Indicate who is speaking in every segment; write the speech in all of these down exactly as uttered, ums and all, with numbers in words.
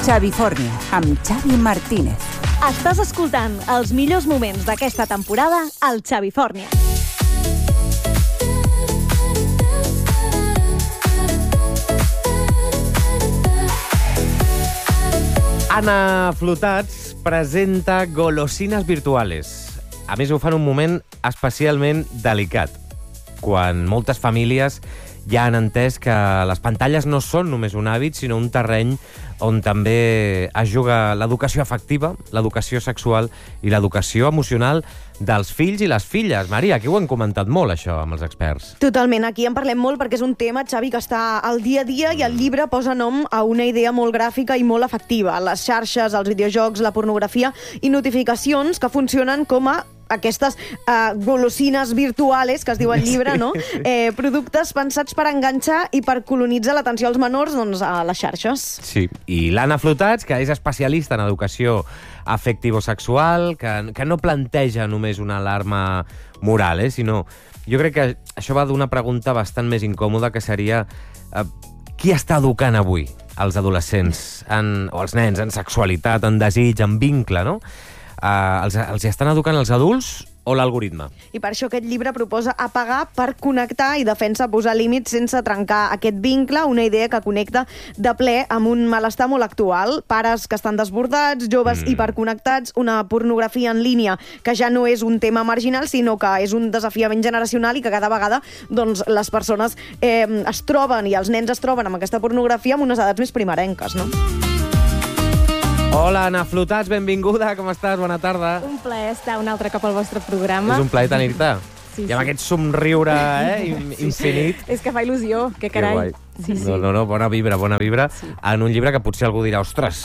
Speaker 1: Xavifornia, amb Xavi Martínez.
Speaker 2: Estàs escoltant els millors moments d'aquesta temporada al Xavifornia.
Speaker 3: Anna Flotats presenta golosines virtuales. A més, ho fa en un moment especialment delicat, quan moltes famílies ja han entès que les pantalles no són només un hàbit, sinó un terreny on també es juga l'educació afectiva, l'educació sexual i l'educació emocional dels fills i les filles. Maria, aquí ho hem comentat molt, això, amb els experts.
Speaker 4: Totalment, aquí en parlem molt perquè és un tema, Xavi, que està al dia a dia i el llibre posa nom a una idea molt gràfica i molt efectiva. Les xarxes, els videojocs, la pornografia i notificacions que funcionen com a aquestes uh, golosines virtuales, que es diu al llibre, no? Eh, productes pensats per enganxar i per colonitzar l'atenció als menors, doncs, a les xarxes.
Speaker 3: Sí, i l'Anna Flotats, que és especialista en educació afectivo-sexual, que, que no planteja només una alarma moral, eh, sinó... Jo crec que això va d'una pregunta bastant més incòmoda, que seria eh, qui està educant avui els adolescents en, o els nens en sexualitat, en desig, en vincle, no? Uh, els, els estan educant els adults o l'algoritme?
Speaker 4: I per això aquest llibre proposa apagar per connectar i defensa posar límits sense trencar aquest vincle, una idea que connecta de ple amb un malestar molt actual. Pares que estan desbordats, joves mm. hiperconnectats, una pornografia en línia que ja no és un tema marginal, sinó que és un desafiament generacional i que cada vegada doncs, les persones eh, es troben i els nens es troben amb aquesta pornografia amb unes edats més primerenques, no?
Speaker 3: Hola, Anna Flotats, benvinguda, com estàs? Bona tarda.
Speaker 2: Un plaer estar un altre cop al vostre programa.
Speaker 3: És un plaer tenir-te.
Speaker 2: Sí,
Speaker 3: I amb
Speaker 2: sí.
Speaker 3: aquest somriure eh, infinit.
Speaker 2: És que fa il·lusió, que carai.
Speaker 3: Sí, sí. No, no, no, bona vibra, bona vibra. Sí. En un llibre que potser algú dirà, ostres,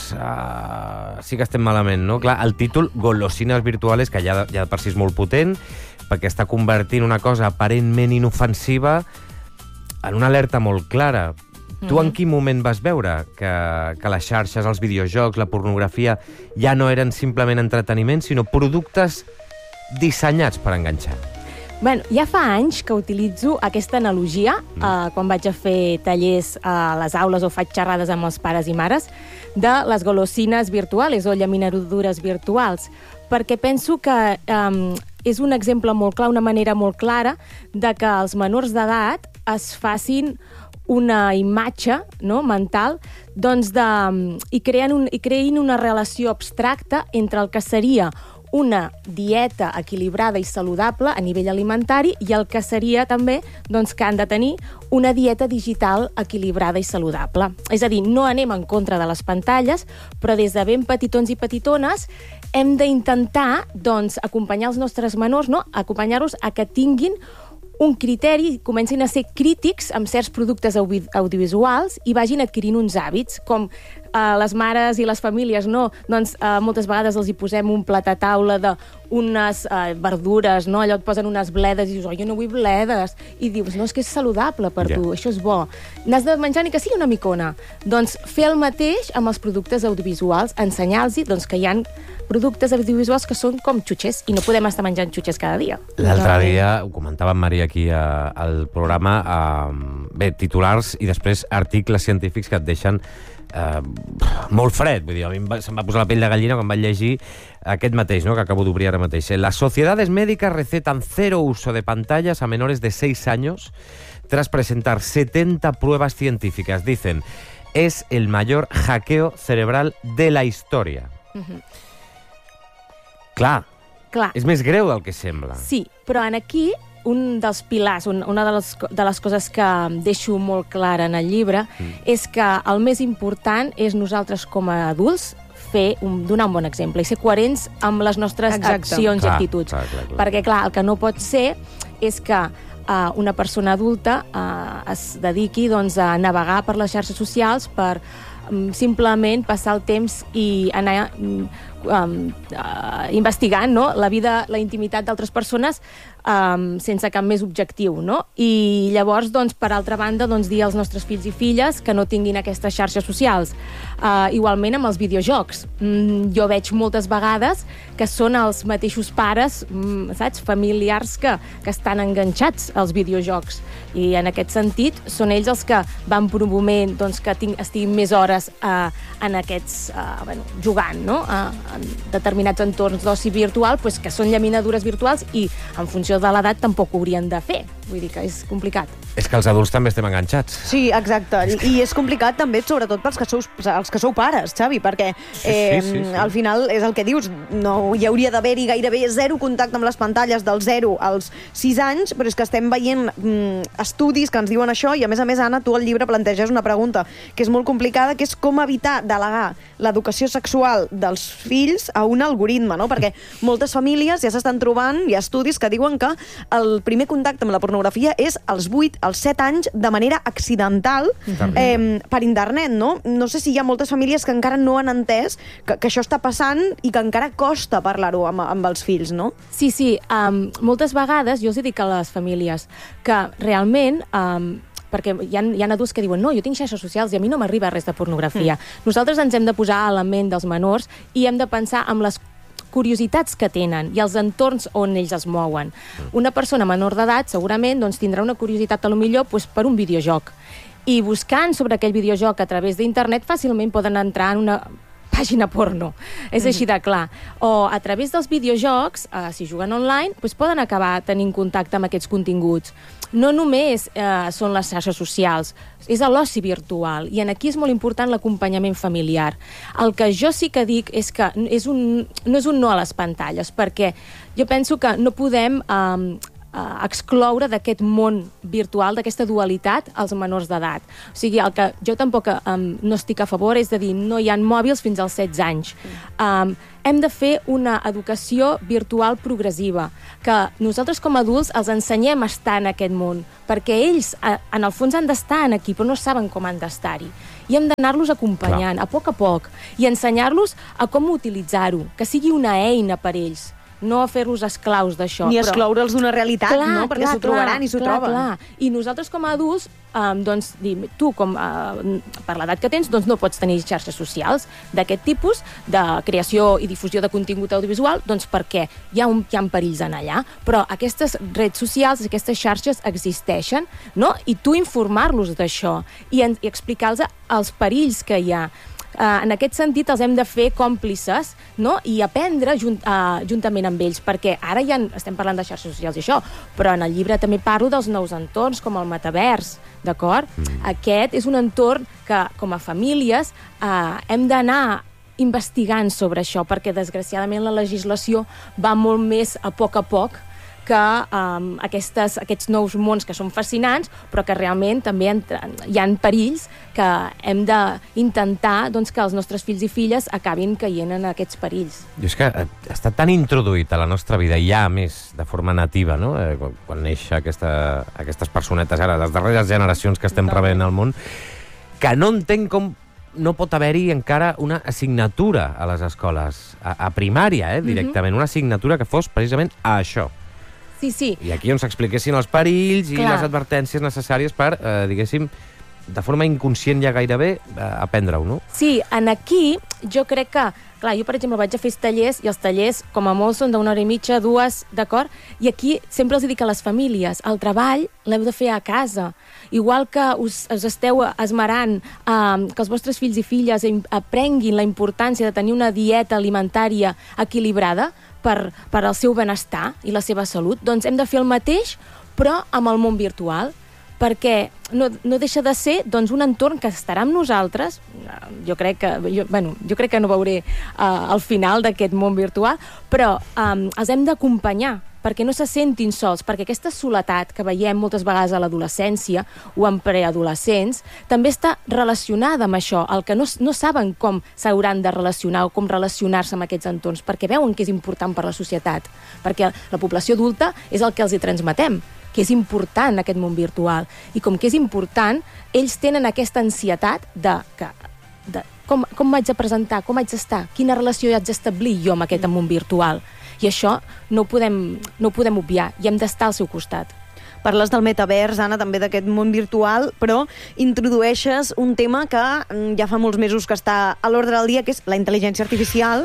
Speaker 3: uh, sí que estem malament, no? Clar, el títol, Golosines virtuales, que ja, ja per si és molt potent, perquè està convertint una cosa aparentment inofensiva en una alerta molt clara. Tu en quin moment vas veure que, que les xarxes, els videojocs, la pornografia ja no eren simplement entreteniment, sinó productes dissenyats per enganxar?
Speaker 2: Bueno, ja fa anys que utilitzo aquesta analogia mm. eh, quan vaig a fer tallers a les aules o faig xerrades amb els pares i mares de les golosines virtuals o llaminadures virtuals, perquè penso que eh, és un exemple molt clar, una manera molt clara de que els menors d'edat es facin una imatge, no, mental, doncs de, i, creen un, i creïn una relació abstracta entre el que seria una dieta equilibrada i saludable a nivell alimentari i el que seria també doncs, que han de tenir una dieta digital equilibrada i saludable. És a dir, no anem en contra de les pantalles, però des de ben petitons i petitones hem d'intentar doncs, acompanyar els nostres menors, no? Acompanyar-los a que tinguin un criteri, comencin a ser crítics amb certs productes audi audiovisuals i vagin adquirint uns hàbits, com eh, les mares i les famílies, no? Doncs eh, moltes vegades els hi posem un plat a taula d'unes eh, verdures, no? Allò et posen unes bledes i dius, oh, jo no vull bledes. I dius, no, és que és saludable per yeah. tu, això és bo. N'has de menjar ni que sigui una micona. Doncs fer el mateix amb els productes audiovisuals, ensenyar-los doncs, que hi ha productes audiovisuals que són com xutxers i no podem estar menjant xutxers cada dia.
Speaker 3: L'altre dia, ho comentava en Maria aquí a, al programa, eh, bé, titulars i després articles científics que et deixen eh, molt fred. Vull dir, a mi se'm va posar la pell de gallina quan vaig llegir aquest mateix, no?, que acabo d'obrir ara mateix. Las sociedades médicas recetan cero uso de pantallas a menores de seis años tras presentar setenta pruebas científicas. Dicen, es el mayor hackeo cerebral de la historia. Uh-huh. Clar,
Speaker 2: Clar,
Speaker 3: és més greu del que sembla.
Speaker 2: Sí, però en aquí un dels pilars, un, una de les, de les coses que deixo molt clara en el llibre mm. és que el més important és nosaltres com a adults fer un, donar un bon exemple i ser coherents amb les nostres Exacte. accions clar, i actituds. Clar, clar, clar. Perquè, clar, el que no pot ser és que uh, una persona adulta uh, es dediqui doncs, a navegar per les xarxes socials per um, simplement passar el temps i anar um, uh, investigant, no?, la vida, la intimitat d'altres persones um, sense cap més objectiu, no? I llavors, doncs, per altra banda, doncs, dir als nostres fills i filles que no tinguin aquestes xarxes socials. Uh, igualment amb els videojocs. Mm, jo veig moltes vegades que són els mateixos pares, mm, saps?, familiars que, que estan enganxats els videojocs. I en aquest sentit són ells els que van promovent doncs, que ting, estiguin més hores eh, en aquests, eh, bueno, jugant, no? eh, en determinats entorns d'oci virtual, pues, que són llaminadures virtuals i en funció de l'edat tampoc ho haurien de fer. Vull dir que és complicat.
Speaker 3: És que els adults també estem enganxats.
Speaker 4: Sí, exacte. I és complicat també, sobretot pels que sou, els que sou pares, Xavi, perquè eh, sí, sí, sí. al final és el que dius, no hi hauria d'haver-hi gairebé zero contacte amb les pantalles del zero als sis anys, però és que estem veient mm, estudis que ens diuen això i, a més a més, Anna, tu al llibre planteges una pregunta que és molt complicada, que és com evitar delegar l'educació sexual dels fills a un algoritme, no? Perquè moltes famílies ja s'estan trobant, hi ha estudis que diuen que el primer contacte amb la pornografia és als vuit, als set anys, de manera accidental, eh, per internet, no? No sé si hi ha moltes famílies que encara no han entès que, que això està passant i que encara costa parlar-ho amb, amb els fills, no?
Speaker 2: Sí, sí. Um, moltes vegades jo els dic a les famílies que realment... Um, perquè hi ha, hi ha adults que diuen no, jo tinc xarxes socials i a mi no m'arriba res de pornografia. Mm. Nosaltres ens hem de posar a la ment dels menors i hem de pensar en les curiositats que tenen i els entorns on ells es mouen. Una persona menor d'edat segurament doncs, tindrà una curiositat a lo millor doncs, per un videojoc. I buscant sobre aquell videojoc a través d'internet fàcilment poden entrar en una pàgina porno. És així de clar. O a través dels videojocs, eh, si juguen online, doncs poden acabar tenint contacte amb aquests continguts. No només eh, són les xarxes socials, és l'oci virtual, i en aquí és molt important l'acompanyament familiar. El que jo sí que dic és que és un, no és un no a les pantalles, perquè jo penso que no podem eh, Uh, excloure d'aquest món virtual, d'aquesta dualitat, als menors d'edat. O sigui, el que jo tampoc um, no estic a favor és de dir no hi ha mòbils fins als setze anys. Um, hem de fer una educació virtual progressiva, que nosaltres com a adults els ensenyem a estar en aquest món, perquè ells, uh, en el fons, han d'estar aquí, però no saben com han d'estar-hi. I hem d'anar-los acompanyant, Clar. a poc a poc, i ensenyar-los a com utilitzar-ho, que sigui una eina per ells, no fer-los esclaus d'això.
Speaker 4: Ni excloure'ls d'una realitat,
Speaker 2: clar,
Speaker 4: no? Perquè s'ho trobaran i s'ho troben.
Speaker 2: Clar. I nosaltres com a adults, um, doncs, tu, com, uh, per l'edat que tens, doncs no pots tenir xarxes socials d'aquest tipus, de creació i difusió de contingut audiovisual, doncs perquè hi ha, un, hi ha perills en allà. Però aquestes redes socials, aquestes xarxes existeixen, no? I tu informar-los d'això i, en, i explicar-los els perills que hi ha. Uh, en aquest sentit els hem de fer còmplices, no? I aprendre junt, uh, juntament amb ells, perquè ara ja estem parlant de xarxes socials i això, però en el llibre també parlo dels nous entorns, com el metavers, d'acord? Mm. Aquest és un entorn que, com a famílies, uh, hem d'anar investigant sobre això, perquè desgraciadament la legislació va molt més a poc a poc que um, aquestes, aquests nous mons que són fascinants, però que realment també entren, hi ha perills que hem d'intentar doncs, que els nostres fills i filles acabin caient en aquests perills.
Speaker 3: Jo és que està tan introduït a la nostra vida, ja més de forma nativa, no? eh, quan, quan neix aquesta, aquestes personetes, ara, les darreres generacions que estem rebent al món, que no entenc com no pot haver-hi encara una assignatura a les escoles, a, a primària, eh, directament, mm-hmm. una assignatura que fos precisament a això.
Speaker 2: Sí, sí.
Speaker 3: I aquí on s'expliquessin els perills
Speaker 2: Clar.
Speaker 3: i les advertències necessàries per, eh, diguéssim, de forma inconscient ja gairebé, eh, aprendre-ho, no?
Speaker 2: Sí, en aquí jo crec que... Clar, jo, per exemple, vaig a fer tallers, i els tallers, com a molt, són d'una hora i mitja, dues, d'acord? I aquí sempre els dic a les famílies, el treball l'heu de fer a casa. Igual que us, us esteu esmerant eh, que els vostres fills i filles aprenguin la importància de tenir una dieta alimentària equilibrada, per, per al seu benestar i la seva salut, doncs hem de fer el mateix, però amb el món virtual, perquè no, no deixa de ser doncs, un entorn que estarà amb nosaltres. Jo crec que, jo, bueno, jo crec que no veuré uh, el final d'aquest món virtual, però um, els hem d'acompanyar, perquè no se sentin sols, perquè aquesta soledat que veiem moltes vegades a l'adolescència o en preadolescents també està relacionada amb això, el que no, no saben com s'hauran de relacionar o com relacionar-se amb aquests entorns, perquè veuen que és important per la societat, perquè la població adulta és el que els hi transmetem, que és important aquest món virtual, i com que és important, ells tenen aquesta ansietat de, que, de com, com m'haig de presentar, com haig d'estar, quina relació haig d'establir jo amb aquest món virtual. I això no ho podem, no ho podem obviar i hem d'estar al seu costat.
Speaker 4: Parles del metavers, Anna, també d'aquest món virtual, però introdueixes un tema que ja fa molts mesos que està a l'ordre del dia, que és la intel·ligència artificial,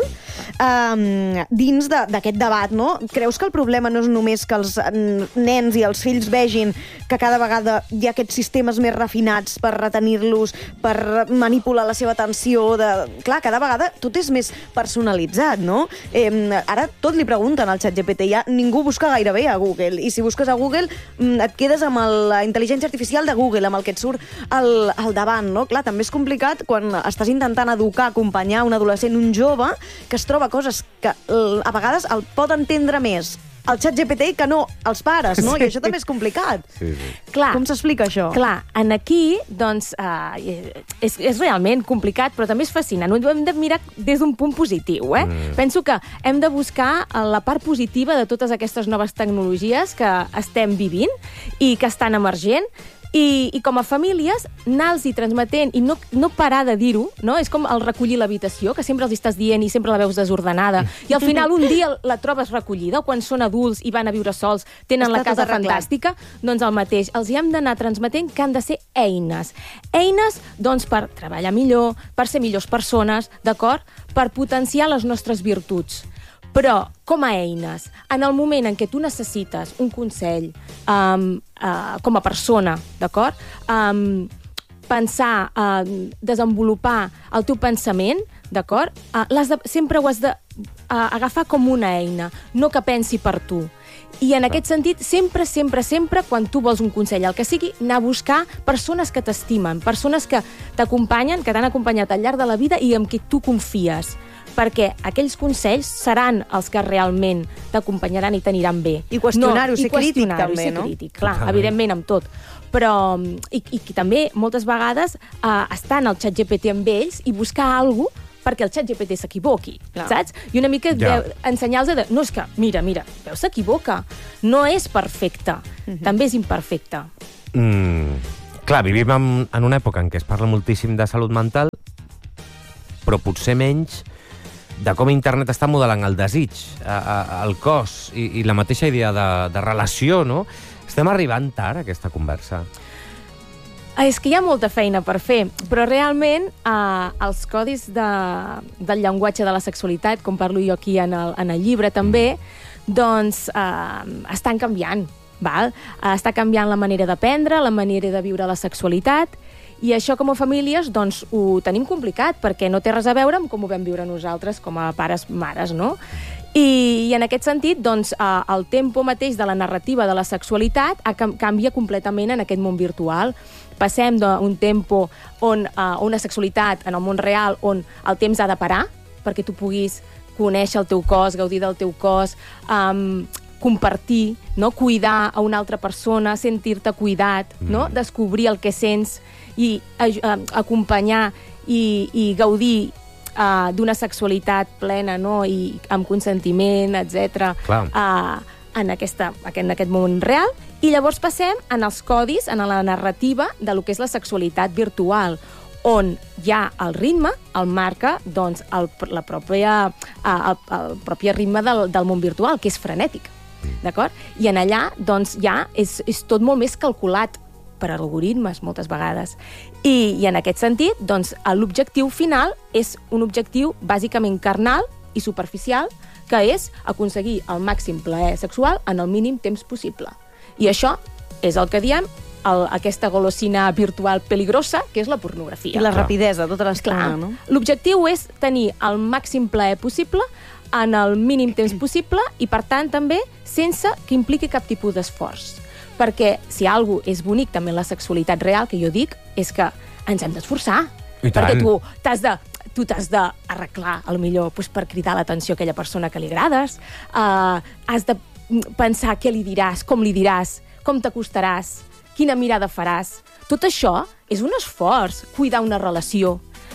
Speaker 4: um, dins d'aquest debat, no? Creus que el problema no és només que els nens i els fills vegin que cada vegada hi ha aquests sistemes més refinats per retenir-los, per manipular la seva atenció? De... Clar, cada vegada tot és més personalitzat, no? Eh, ara tot li pregunten al ChatGPT, ja ningú busca gairebé a Google, i si busques a Google et quedes amb la intel·ligència artificial de Google, amb el que et surt al, al davant, no? Clar, també és complicat quan estàs intentant educar, acompanyar un adolescent, un jove, que es troba coses que a vegades el pot entendre més el ChatGPT que no els pares, no? I això també és complicat.
Speaker 3: Sí, sí.
Speaker 2: Clar,
Speaker 4: com s'explica això?
Speaker 2: Clar, en aquí, doncs, uh, és, és realment complicat, però també és fascinant. Ho hem de mirar des d'un punt positiu, eh? Mm. Penso que hem de buscar la part positiva de totes aquestes noves tecnologies que estem vivint i que estan emergent, I, i com a famílies, anar-los transmetent i no, no parar de dir-ho, no? És com el recollir l'habitació, que sempre els estàs dient i sempre la veus desordenada, i al final un dia la trobes recollida, o quan són adults i van a viure sols, tenen Està la casa fantàstica, doncs el mateix. Els hi hem d'anar transmetent que han de ser eines. Eines, doncs, per treballar millor, per ser millors persones, d'acord? Per potenciar les nostres virtuts. Però, com a eines, en el moment en què tu necessites un consell um, uh, com a persona, d'acord? Um, pensar, uh, desenvolupar el teu pensament, d'acord? Uh, de, sempre ho has d'agafar uh, com una eina, no que pensi per tu. I en aquest sentit, sempre, sempre, sempre, quan tu vols un consell, el que sigui, anar a buscar persones que t'estimen, persones que t'acompanyen, que t'han acompanyat al llarg de la vida i amb qui tu confies. Perquè aquells consells seran els que realment t'acompanyaran i t'aniran bé.
Speaker 4: I qüestionar-ho, no, ser crític també,
Speaker 2: ser
Speaker 4: no?
Speaker 2: Crític, clar, Totalment. Evidentment amb tot. Però, i, i també, moltes vegades, eh, estar en el ChatGPT amb ells i buscar alguna cosa perquè el ChatGPT s'equivoqui, saps? I una mica ja. ensenyar-los de... No, és que, mira, mira, veus, s'equivoca. No és perfecte, mm-hmm. també és imperfecte.
Speaker 3: Mm, clar, vivim en, en una època en què es parla moltíssim de salut mental, però potser menys de com internet està modelant el desig, a, a, el cos i, i la mateixa idea de, de relació, no? Estem arribant tard a aquesta conversa.
Speaker 2: És que hi ha molta feina per fer, però realment eh, els codis de, del llenguatge de la sexualitat, com parlo jo aquí en el, en el llibre també, doncs eh, estan canviant, val? Eh, està canviant la manera d'aprendre, la manera de viure la sexualitat, i això com a famílies doncs, ho tenim complicat, perquè no té res a veure amb com ho vam viure nosaltres com a pares, mares, no? I, i en aquest sentit, doncs, eh, el tempo mateix de la narrativa de la sexualitat ha, canvia completament en aquest món virtual. Passem d'un tempo on uh, una sexualitat en el món real on el temps ha de parar perquè tu puguis conèixer el teu cos, gaudir del teu cos, um, compartir, no? Cuidar a una altra persona, sentir-te cuidat, mm. no? Descobrir el que sents i uh, acompanyar i, i gaudir uh, d'una sexualitat plena, no? I amb consentiment, etcètera. Uh, en, aquesta, en aquest món real. I llavors passem en els codis, en la narrativa de lo que és la sexualitat virtual, on hi ha el ritme, el marca doncs, el, la pròpia, el, el propi ritme del, del món virtual, que és frenètic. D'acord? I en allà doncs, ja és, és tot molt més calculat per algoritmes, moltes vegades. I, i en aquest sentit, doncs, l'objectiu final és un objectiu bàsicament carnal i superficial, que és aconseguir el màxim plaer sexual en el mínim temps possible. I això és el que diem el, aquesta golosina virtual peligrosa, que és la pornografia.
Speaker 4: I la rapidesa, tota l'estona, no?
Speaker 2: L'objectiu és tenir el màxim plaer possible en el mínim temps possible i, per tant, també sense que impliqui cap tipus d'esforç. Perquè si alguna cosa és bonic també en la sexualitat real, que jo dic, és que ens hem d'esforçar. Perquè tu t'has de... tu t'has d'arreglar, potser doncs, per cridar l'atenció a aquella persona que li agrades, uh, has de pensar què li diràs, com li diràs, com t'acostaràs, quina mirada faràs. Tot això és un esforç, cuidar una relació.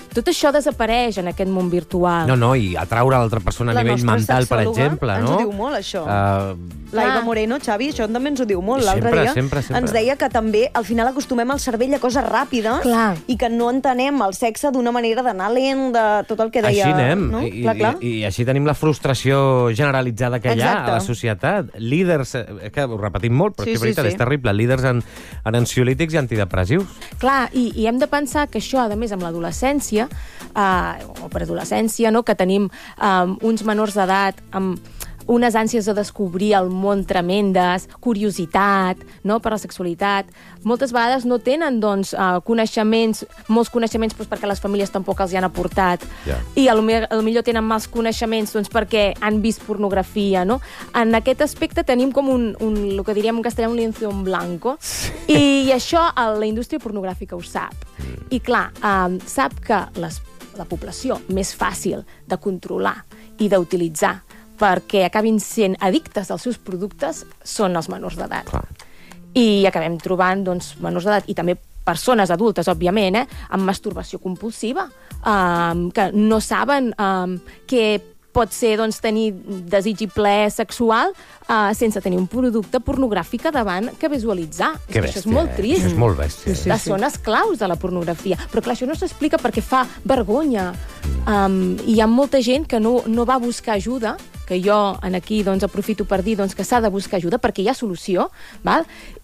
Speaker 2: tot això desapareix en aquest món virtual.
Speaker 3: No, no, i atraure l'altra persona a
Speaker 4: La
Speaker 3: nivell
Speaker 4: nostra
Speaker 3: mental, per
Speaker 4: sexòloga
Speaker 3: exemple, no?
Speaker 4: ens ho diu molt, això.
Speaker 3: Uh,
Speaker 4: L'Aiva
Speaker 2: Ah.
Speaker 4: Moreno, Xavi, això també ens ho diu molt. L'altre
Speaker 3: Sempre,
Speaker 4: dia
Speaker 3: sempre, sempre.
Speaker 4: ens deia que també al final acostumem el cervell a coses ràpides
Speaker 2: Clar.
Speaker 4: i que no entenem el sexe d'una manera d'anar lent, de tot el que deia...
Speaker 3: Així anem,
Speaker 4: no?
Speaker 3: I,
Speaker 4: clar, clar.
Speaker 3: I, i així tenim la frustració generalitzada que hi ha
Speaker 4: Exacte.
Speaker 3: a la societat. Líders, eh, que ho repetim molt, però
Speaker 4: Sí,
Speaker 3: és que és
Speaker 4: sí,
Speaker 3: veritat,
Speaker 4: sí.
Speaker 3: és terrible, líders en, en ansiolítics i antidepressius.
Speaker 2: Clar, i, i hem de pensar que això, a més, amb l'adolescència, eh, o preadolescència, no?, que tenim eh, uns menors d'edat amb unes ànsies de descobrir el món tremendes, curiositat, no?, per la sexualitat. Moltes vegades no tenen, doncs, eh, coneixements, molts coneixements doncs, perquè les famílies tampoc els hi han aportat.
Speaker 3: Ja.
Speaker 2: I a lo, me- a lo millor tenen mals coneixements doncs, perquè han vist pornografia, no? En aquest aspecte tenim com un, un el que diríem en castellà, un lienzo en blanco. Sí. I, I això a la indústria pornogràfica ho sap. Mm. I clar, eh, sap que les, la població més fàcil de controlar i d'utilitzar perquè acabin sent addictes als seus productes són els menors d'edat.
Speaker 3: Clar.
Speaker 2: I acabem trobant doncs, menors d'edat i també persones adultes, òbviament, eh, amb masturbació compulsiva, um, que no saben um, què pot ser doncs, tenir desig i plaer sexual uh, sense tenir un producte pornogràfic davant que visualitzar. És
Speaker 3: Que
Speaker 2: que això és
Speaker 3: bèstia,
Speaker 2: molt
Speaker 3: eh?
Speaker 2: trist.
Speaker 3: Això és molt bèstia.
Speaker 2: Sí, sí, sí. Són esclaus de la pornografia. Però clar, això no s'explica perquè fa vergonya. Um, I hi ha molta gent que no, no va buscar ajuda, que jo en aquí doncs, aprofito per dir doncs, que s'ha de buscar ajuda perquè hi ha solució, val?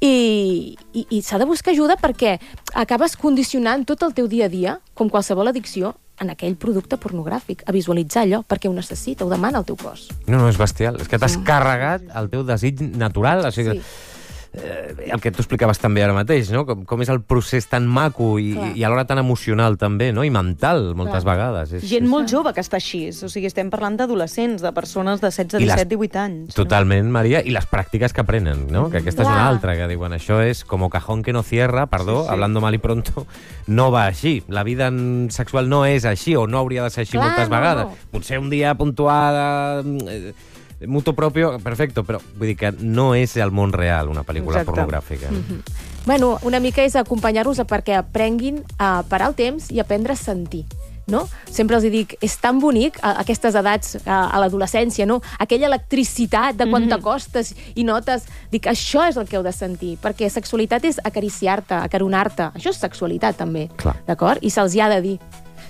Speaker 2: I, i, i s'ha de buscar ajuda perquè acabes condicionant tot el teu dia a dia, com qualsevol addicció, en aquell producte pornogràfic, a visualitzar allò, perquè ho necessita, ho demana el teu cos.
Speaker 3: No, no, és bestial. És que t'has carregat el teu desig natural. O sigui,
Speaker 2: Sí.
Speaker 3: eh, el que tu explicaves també ara mateix, no? Com, com és el procés tan maco i,
Speaker 2: Clar.
Speaker 3: i alhora tan emocional també, no? I mental, moltes
Speaker 2: Clar.
Speaker 3: vegades. És,
Speaker 4: Gent
Speaker 3: és...
Speaker 4: molt jove que està així. O sigui, estem parlant d'adolescents, de persones de setze,
Speaker 3: I les-
Speaker 4: disset, divuit anys.
Speaker 3: Totalment, Maria, i les pràctiques que aprenen, no? Que aquesta és
Speaker 2: Clar.
Speaker 3: una altra, que diuen, això és com cajón que no cierra, perdó,
Speaker 4: Sí, sí.
Speaker 3: hablando mal y pronto, no va així. La vida en sexual no és així, o no hauria de ser així
Speaker 2: Clar,
Speaker 3: moltes
Speaker 2: no,
Speaker 3: vegades.
Speaker 2: no.
Speaker 3: Potser un dia puntuada, eh, mutuo propio, perfecto, però vull dir que no és el món real, una pel·lícula
Speaker 4: Exacte.
Speaker 3: pornogràfica.
Speaker 2: Mhm. Bueno, una mica és acompanyar-los a perquè aprenguin a parar el temps i aprendre a sentir. No? Sempre els hi dic, és tan bonic a aquestes edats, a, a l'adolescència, no? Aquella electricitat de quan
Speaker 4: Mhm.
Speaker 2: t'acostes i notes... Dic, això és el que heu de sentir, perquè sexualitat és acariciar-te, acaronar-te. Això és sexualitat, també.
Speaker 3: Clar.
Speaker 2: D'acord? I se'ls hi ha de dir.